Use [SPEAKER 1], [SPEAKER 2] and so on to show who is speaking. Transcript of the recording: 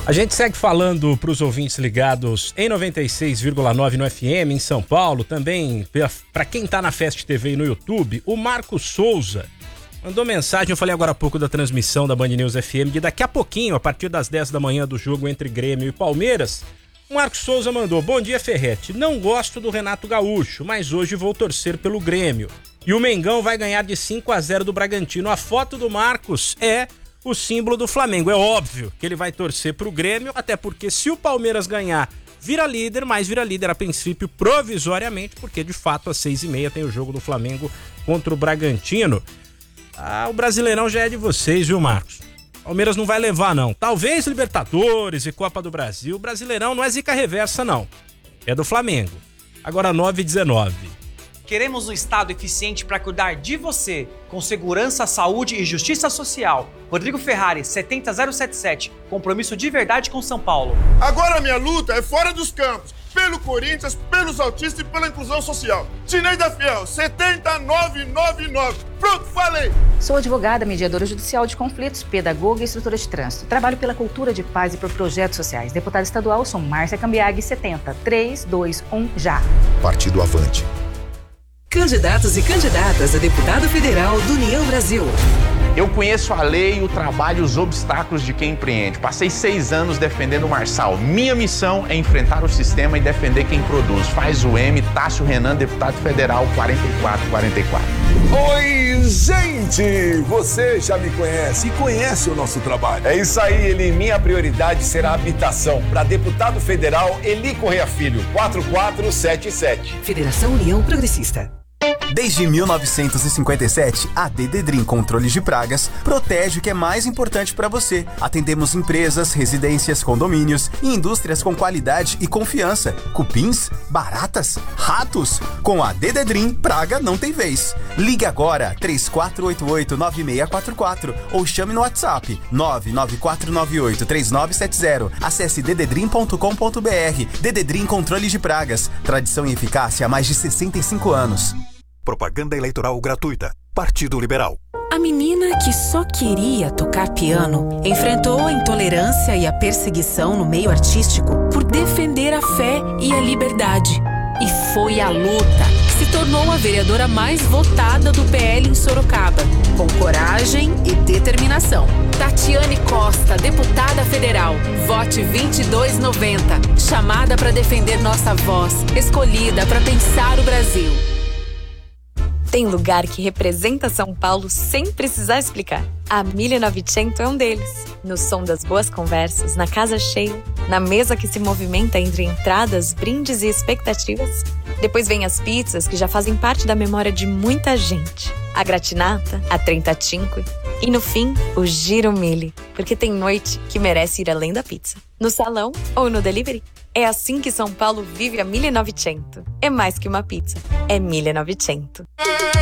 [SPEAKER 1] A gente segue falando para os ouvintes ligados em 96,9 no FM em São Paulo, também para quem tá na Fest TV e no YouTube, o Marcos Souza mandou mensagem, eu falei agora há pouco da transmissão da Band News FM, de daqui a pouquinho, a partir das 10 da manhã do jogo entre Grêmio e Palmeiras, o Marcos Souza mandou: bom dia, Ferretti, não gosto do Renato Gaúcho, mas hoje vou torcer pelo Grêmio. E o Mengão vai ganhar de 5-0 do Bragantino. A foto do Marcos é o símbolo do Flamengo. É óbvio que ele vai torcer pro Grêmio, até porque se o Palmeiras ganhar, vira líder, mas vira líder a princípio provisoriamente, porque de fato às 6h30 tem o jogo do Flamengo contra o Bragantino. O Brasileirão já é de vocês, viu, Marcos? Palmeiras não vai levar, não. Talvez Libertadores e Copa do Brasil. O Brasileirão não é zica reversa, não. É do Flamengo. Agora 9h19.
[SPEAKER 2] Queremos um Estado eficiente para cuidar de você, com segurança, saúde e justiça social. Rodrigo Ferrari, 70077. Compromisso de verdade com São Paulo.
[SPEAKER 3] Agora a minha luta é fora dos campos. Pelo Corinthians, pelos autistas e pela inclusão social. Sineida Fiel, 70999. Pronto, falei!
[SPEAKER 4] Sou advogada, mediadora judicial de conflitos, pedagoga e instrutora de trânsito. Trabalho pela cultura de paz e por projetos sociais. Deputada estadual, sou Márcia Cambiag, 70321 já.
[SPEAKER 5] Partido Avante.
[SPEAKER 6] Candidatos e candidatas a deputado federal do União Brasil.
[SPEAKER 7] Eu conheço a lei, o trabalho e os obstáculos de quem empreende. Passei 6 anos defendendo o Marçal. Minha missão é enfrentar o sistema e defender quem produz. Faz o M, Tássio Renan, deputado federal 4444.
[SPEAKER 8] Oi, gente! Você já me conhece e conhece o nosso trabalho. É isso aí, Eli. Minha prioridade será a habitação. Para deputado federal, Eli Correia Filho, 4477.
[SPEAKER 6] Federação União Progressista.
[SPEAKER 5] Desde 1957, a Dededrim Controles de Pragas protege o que é mais importante para você. Atendemos empresas, residências, condomínios e indústrias com qualidade e confiança. Cupins, baratas, ratos. Com a Dededrim, praga não tem vez. Ligue agora 3488-9644 ou chame no WhatsApp 99498-3970. Acesse dededrim.com.br. Dededrim Controles de Pragas. Tradição e eficácia há mais de 65 anos.
[SPEAKER 9] Propaganda eleitoral gratuita. Partido Liberal.
[SPEAKER 10] A menina que só queria tocar piano enfrentou a intolerância e a perseguição no meio artístico por defender a fé e a liberdade. E foi a luta que se tornou a vereadora mais votada do PL em Sorocaba, com coragem e determinação. Tatiane Costa, deputada federal. Vote 2290. Chamada para defender nossa voz, escolhida para pensar o Brasil.
[SPEAKER 11] Tem lugar que representa São Paulo sem precisar explicar. A 1900 é um deles. No som das boas conversas, na casa cheia, na mesa que se movimenta entre entradas, brindes e expectativas. Depois vem as pizzas que já fazem parte da memória de muita gente. A gratinata, a 35 e no fim, o Giro Mille, porque tem noite que merece ir além da pizza. No salão ou no delivery. É assim que São Paulo vive a 1900. É mais que uma pizza, é 1900.